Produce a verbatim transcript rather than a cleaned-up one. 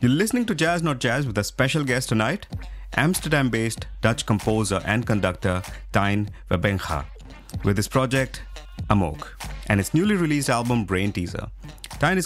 You're listening to Jazz Not Jazz with a special guest tonight, Amsterdam-based Dutch composer and conductor Tijn Webbenga, with his project Amok and its newly released album Brain Teaser. Tijn is